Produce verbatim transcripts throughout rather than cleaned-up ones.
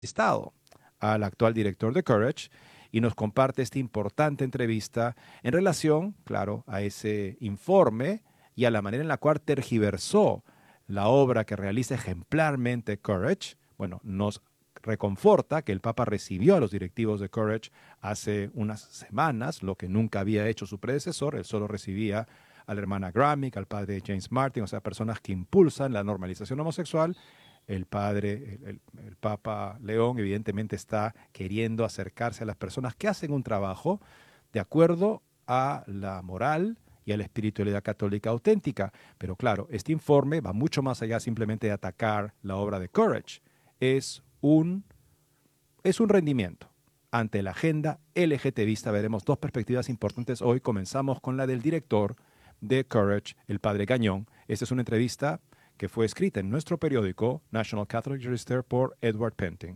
Estado al actual director de Courage y nos comparte esta importante entrevista en relación, claro, a ese informe y a la manera en la cual tergiversó la obra que realiza ejemplarmente Courage. Bueno, nos reconforta que el Papa recibió a los directivos de Courage hace unas semanas, lo que nunca había hecho su predecesor. Él solo recibía a la hermana Gramick, al padre James Martin, o sea, personas que impulsan la normalización homosexual. El padre, el, el, el Papa León, evidentemente está queriendo acercarse a las personas que hacen un trabajo de acuerdo a la moral y a la espiritualidad católica auténtica. Pero claro, este informe va mucho más allá simplemente de atacar la obra de Courage. Es un, es un rendimiento ante la agenda LGTBista. Veremos dos perspectivas importantes hoy. Comenzamos con la del director de Courage, el padre Gagnon. Esta es una entrevista que fue escrita en nuestro periódico National Catholic Register por Edward Penting.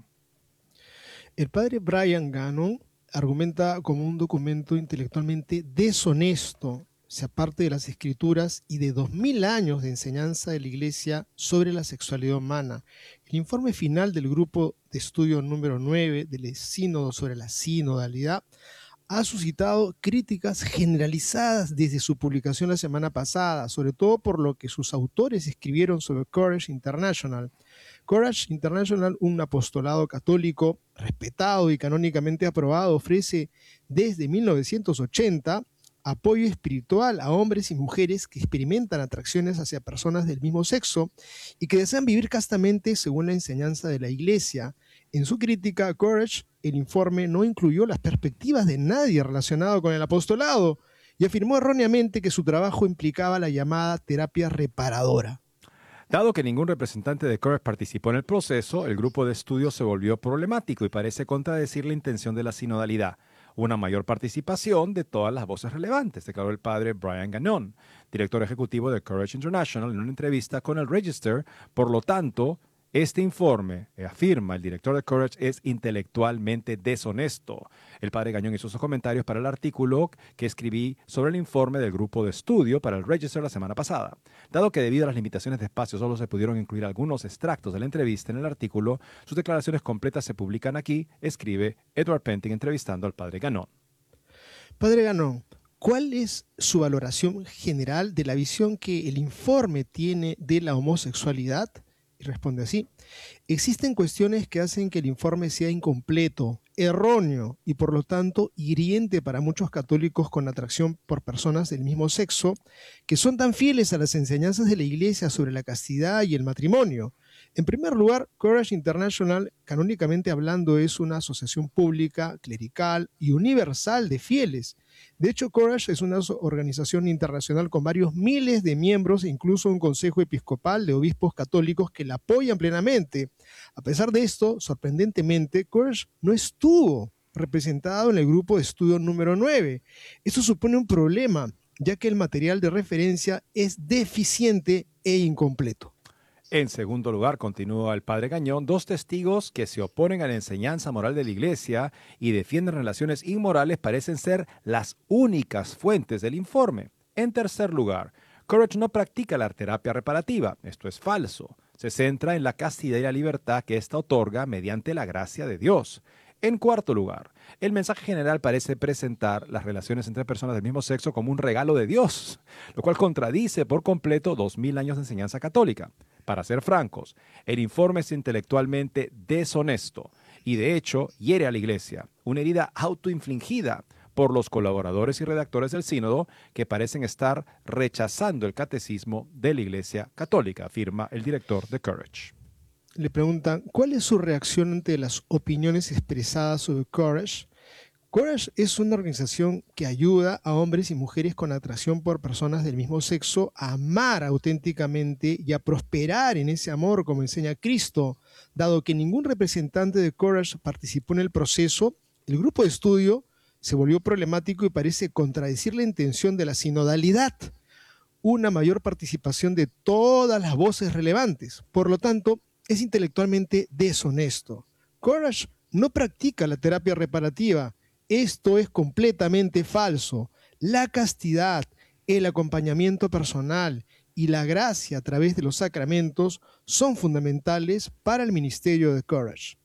El padre Brian Gagnon argumenta como un documento intelectualmente deshonesto, se aparte de las escrituras y de dos mil años de enseñanza de la Iglesia sobre la sexualidad humana. El informe final del grupo de estudio número nueve del sínodo sobre la sinodalidad ha suscitado críticas generalizadas desde su publicación la semana pasada, sobre todo por lo que sus autores escribieron sobre Courage International. Courage International, un apostolado católico respetado y canónicamente aprobado, ofrece desde mil novecientos ochenta apoyo espiritual a hombres y mujeres que experimentan atracciones hacia personas del mismo sexo y que desean vivir castamente según la enseñanza de la Iglesia. En su crítica a Courage, el informe no incluyó las perspectivas de nadie relacionado con el apostolado y afirmó erróneamente que su trabajo implicaba la llamada terapia reparadora. Dado que ningún representante de Courage participó en el proceso, el grupo de estudio se volvió problemático y parece contradecir la intención de la sinodalidad. Una mayor participación de todas las voces relevantes, declaró el padre Brian Gagnon, director ejecutivo de Courage International, en una entrevista con el Register. Por lo tanto, este informe, afirma el director de Courage, es intelectualmente deshonesto. El padre Gagnon hizo sus comentarios para el artículo que escribí sobre el informe del grupo de estudio para el Register la semana pasada. Dado que debido a las limitaciones de espacio solo se pudieron incluir algunos extractos de la entrevista en el artículo, sus declaraciones completas se publican aquí, escribe Edward Penting entrevistando al padre Gagnon. Padre Gagnon, ¿cuál es su valoración general de la visión que el informe tiene de la homosexualidad? Y responde así: existen cuestiones que hacen que el informe sea incompleto, erróneo y por lo tanto hiriente para muchos católicos con atracción por personas del mismo sexo que son tan fieles a las enseñanzas de la Iglesia sobre la castidad y el matrimonio. En primer lugar, Courage International, canónicamente hablando, es una asociación pública, clerical y universal de fieles. De hecho, Courage es una organización internacional con varios miles de miembros e incluso un consejo episcopal de obispos católicos que la apoyan plenamente. A pesar de esto, sorprendentemente, Courage no estuvo representado en el grupo de estudio número nueve. Esto supone un problema, ya que el material de referencia es deficiente e incompleto. En segundo lugar, continúa el padre Gagnon, dos testigos que se oponen a la enseñanza moral de la Iglesia y defienden relaciones inmorales parecen ser las únicas fuentes del informe. En tercer lugar, Courage no practica la terapia reparativa. Esto es falso. Se centra en la castidad y la libertad que ésta otorga mediante la gracia de Dios. En cuarto lugar, el mensaje general parece presentar las relaciones entre personas del mismo sexo como un regalo de Dios, lo cual contradice por completo dos mil años de enseñanza católica. Para ser francos, el informe es intelectualmente deshonesto y de hecho hiere a la Iglesia, una herida autoinfligida por los colaboradores y redactores del sínodo que parecen estar rechazando el catecismo de la Iglesia católica, afirma el director de Courage. Le preguntan, ¿cuál es su reacción ante las opiniones expresadas sobre Courage? Courage es una organización que ayuda a hombres y mujeres con atracción por personas del mismo sexo a amar auténticamente y a prosperar en ese amor como enseña Cristo. Dado que ningún representante de Courage participó en el proceso, el grupo de estudio se volvió problemático y parece contradecir la intención de la sinodalidad, una mayor participación de todas las voces relevantes. Por lo tanto, es intelectualmente deshonesto. Courage no practica la terapia reparativa. Esto es completamente falso. La castidad, el acompañamiento personal y la gracia a través de los sacramentos son fundamentales para el ministerio de Courage.